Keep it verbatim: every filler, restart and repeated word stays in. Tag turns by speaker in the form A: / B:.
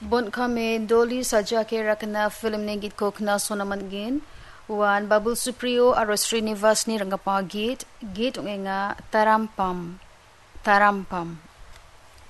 A: Bon kami doli saja kira kena film ni git ko kena sonaman gin. Wan Babul Supriyo aro Srinivas ni rangga pagit git ungenga tarampam. Tarampam.